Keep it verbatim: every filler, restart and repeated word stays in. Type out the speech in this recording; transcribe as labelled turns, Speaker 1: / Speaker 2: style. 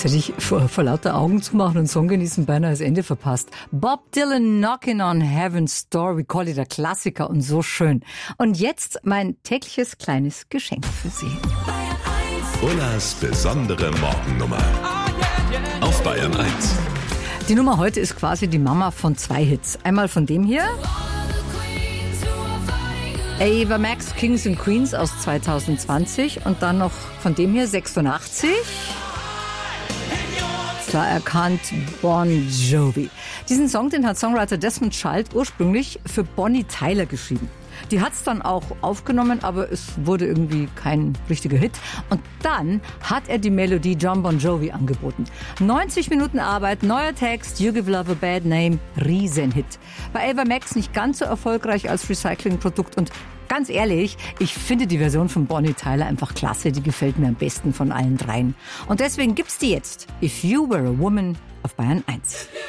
Speaker 1: hätte ich vor, vor lauter Augen zumachen und Song genießen beinahe das Ende verpasst. Bob Dylan, Knocking on Heaven's Door, we call it a Klassiker und so schön. Und jetzt mein tägliches kleines Geschenk für Sie.
Speaker 2: Ullas besondere Morgennummer auf Bayern eins.
Speaker 1: Die Nummer heute ist quasi die Mama von zwei Hits. Einmal von dem hier. Ava Max, Kings and Queens aus zwanzig zwanzig und dann noch von dem hier sechsundachtzig. Klar erkannt, Bon Jovi. Diesen Song, den hat Songwriter Desmond Child ursprünglich für Bonnie Tyler geschrieben. Die hat's dann auch aufgenommen, aber es wurde irgendwie kein richtiger Hit. Und dann hat er die Melodie John Bon Jovi angeboten. neunzig Minuten Arbeit, neuer Text, You Give Love a Bad Name, Riesenhit. Bei Ava Max nicht ganz so erfolgreich als Recyclingprodukt und ganz ehrlich, ich finde die Version von Bonnie Tyler einfach klasse. Die gefällt mir am besten von allen dreien. Und deswegen gibt's die jetzt. If You Were a Woman auf Bayern eins.